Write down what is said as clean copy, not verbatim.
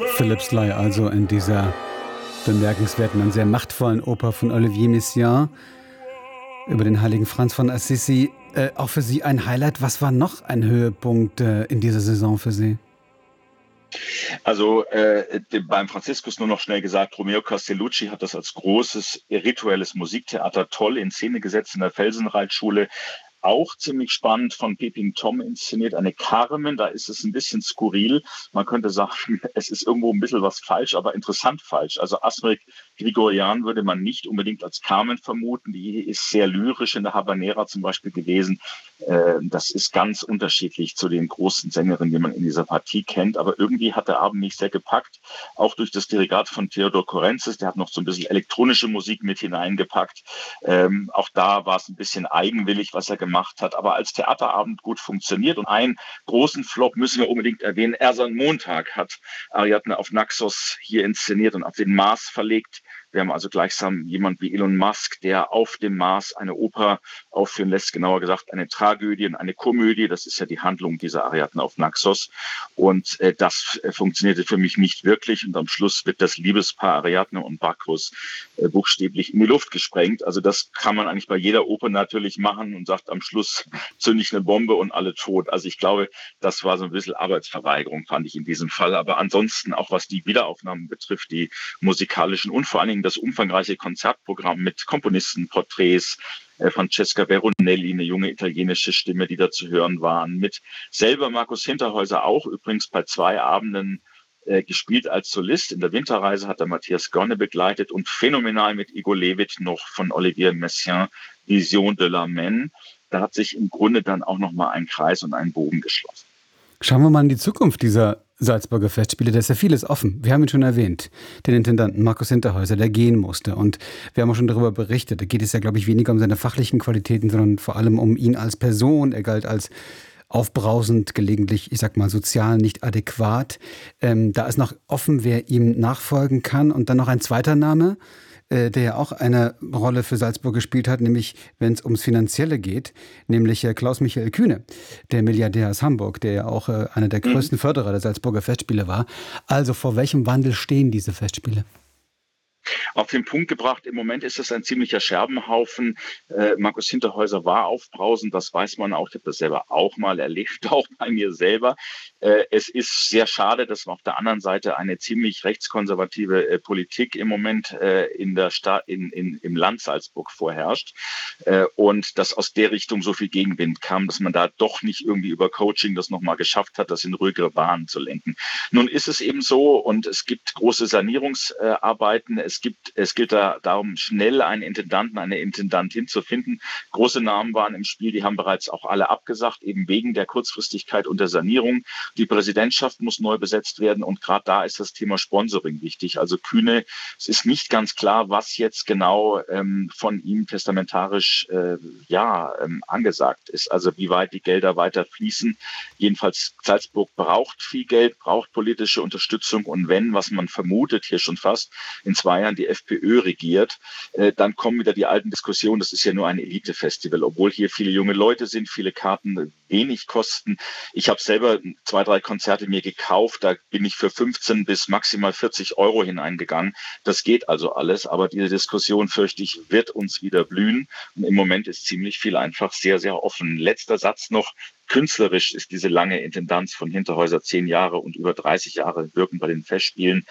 Philipp Sly also in dieser bemerkenswerten und sehr machtvollen Oper von Olivier Messiaen über den heiligen Franz von Assisi. Auch für Sie ein Highlight. Was war noch ein Höhepunkt in dieser Saison für Sie? Also beim Franziskus nur noch schnell gesagt, Romeo Castellucci hat das als großes rituelles Musiktheater toll in Szene gesetzt in der Felsenreitschule. Auch ziemlich spannend von Pepin Tom inszeniert, eine Carmen, da ist es ein bisschen skurril. Man könnte sagen, es ist irgendwo ein bisschen was falsch, aber interessant falsch. Also Asmik Grigorian würde man nicht unbedingt als Carmen vermuten, die ist sehr lyrisch in der Habanera zum Beispiel gewesen. Das ist ganz unterschiedlich zu den großen Sängerinnen, die man in dieser Partie kennt, aber irgendwie hat der Abend mich sehr gepackt, auch durch das Dirigat von Theodor Korenzis, der hat noch so ein bisschen elektronische Musik mit hineingepackt. Auch da war es ein bisschen eigenwillig, was er gemacht hat, aber als Theaterabend gut funktioniert. Und einen großen Flop müssen wir unbedingt erwähnen. Ersan Montag hat Ariadne auf Naxos hier inszeniert und auf den Mars verlegt. Wir haben also gleichsam jemand wie Elon Musk, der auf dem Mars eine Oper aufführen lässt, genauer gesagt eine Tragödie und eine Komödie. Das ist ja die Handlung dieser Ariadne auf Naxos. Und das funktionierte für mich nicht wirklich. Und am Schluss wird das Liebespaar Ariadne und Bakros buchstäblich in die Luft gesprengt. Also das kann man eigentlich bei jeder Oper natürlich machen und sagt am Schluss zünde ich eine Bombe und alle tot. Also ich glaube, das war so ein bisschen Arbeitsverweigerung, fand ich in diesem Fall. Aber ansonsten auch was die Wiederaufnahmen betrifft, die musikalischen und vor allen Dingen das umfangreiche Konzertprogramm mit Komponistenporträts, Francesca Veronelli, eine junge italienische Stimme, die da zu hören waren, mit selber Markus Hinterhäuser auch, übrigens bei 2 Abenden gespielt als Solist. In der Winterreise hat er Matthias Gorne begleitet und phänomenal mit Igor Levit noch von Olivier Messiaen, Vision de la Main. Da hat sich im Grunde dann auch nochmal ein Kreis und ein Bogen geschlossen. Schauen wir mal in die Zukunft dieser Salzburger Festspiele. Da ist ja vieles offen. Wir haben ihn schon erwähnt, den Intendanten Markus Hinterhäuser, der gehen musste. Und wir haben auch schon darüber berichtet. Da geht es ja, glaube ich, weniger um seine fachlichen Qualitäten, sondern vor allem um ihn als Person. Er galt als aufbrausend, gelegentlich, ich sag mal, sozial nicht adäquat. Da ist noch offen, wer ihm nachfolgen kann. Und dann noch ein zweiter Name, der ja auch eine Rolle für Salzburg gespielt hat, nämlich wenn es ums Finanzielle geht, nämlich Klaus-Michael Kühne, der Milliardär aus Hamburg, der ja auch einer der größten Förderer der Salzburger Festspiele war. Also vor welchem Wandel stehen diese Festspiele? Auf den Punkt gebracht, im Moment ist es ein ziemlicher Scherbenhaufen. Markus Hinterhäuser war aufbrausend, das weiß man auch. Ich habe das selber auch mal erlebt, auch bei mir selber. Es ist sehr schade, dass auf der anderen Seite eine ziemlich rechtskonservative Politik im Moment im Land Salzburg vorherrscht und dass aus der Richtung so viel Gegenwind kam, dass man da doch nicht irgendwie über Coaching das nochmal geschafft hat, das in ruhigere Bahnen zu lenken. Nun ist es eben so und es gibt große Sanierungsarbeiten. Es gilt darum, schnell einen Intendanten, eine Intendantin zu finden. Große Namen waren im Spiel, die haben bereits auch alle abgesagt, eben wegen der Kurzfristigkeit und der Sanierung. Die Präsidentschaft muss neu besetzt werden und gerade da ist das Thema Sponsoring wichtig. Also Kühne, es ist nicht ganz klar, was jetzt genau von ihm testamentarisch angesagt ist. Also wie weit die Gelder weiter fließen. Jedenfalls Salzburg braucht viel Geld, braucht politische Unterstützung und wenn, was man vermutet hier schon fast, in 2 Jahren die FPÖ regiert, dann kommen wieder die alten Diskussionen, das ist ja nur ein Elite-Festival, obwohl hier viele junge Leute sind, viele Karten wenig kosten. Ich habe selber 2, 3 Konzerte mir gekauft, da bin ich für 15 bis maximal 40 Euro hineingegangen. Das geht also alles, aber diese Diskussion, fürchte ich, wird uns wieder blühen. Und im Moment ist ziemlich viel einfach sehr, sehr offen. Letzter Satz noch. Künstlerisch ist diese lange Intendanz von Hinterhäuser 10 Jahre und über 30 Jahre wirken bei den Festspielen